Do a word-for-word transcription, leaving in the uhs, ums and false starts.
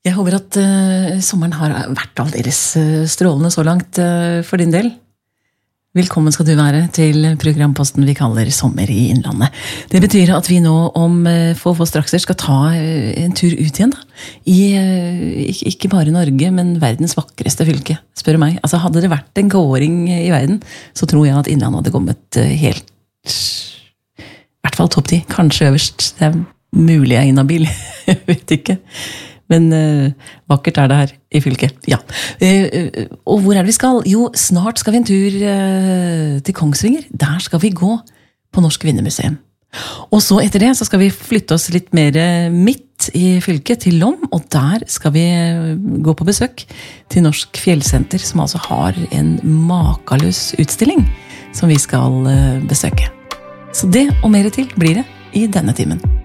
Jeg håper at uh, sommeren har vært aldeles uh, strålende så langt uh, for din del. Velkommen skal du være til programposten vi kaller Sommer i Innlandet. Det betyr at vi nå om uh, få få strakser skal ta uh, en tur ut igjen da. I uh, ikke, ikke bare Norge, men verdens vakreste fylke, spør du meg. Altså hadde det vært en kåring i verden, så tror jeg at Innlandet hadde kommet uh, helt, i hvert fall topp ti, kanskje øverst. Det er mulig jeg er inhabil, jeg vet ikke. Men uh, vakkert er det her i fylket. Ja. Uh, uh, og hvor er det vi skal? Jo, snart skal vi en tur uh, til Kongsvinger. Der skal vi gå på Norsk Vinnermuseum. Og så etter det så skal vi flytte oss litt mer midt i fylket til Lom, og der skal vi gå på besøk til Norsk Fjellsenter, som altså har en makeløs utstilling som vi skal uh, besøke. Så det og mer til blir det i denne timen.